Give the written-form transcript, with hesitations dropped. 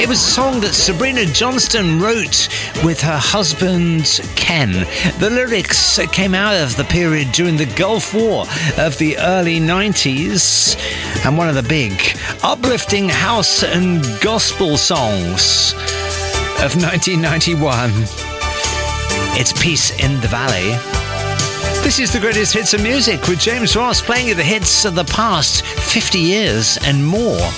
It was a song that Sabrina Johnston wrote with her husband Ken. The lyrics came out of the period during the Gulf War of the early 90s, and one of the big uplifting house and gospel songs of 1991. It's Peace in the Valley. This is the greatest hits of music with James Ross, playing you the hits of the past 50 years and more.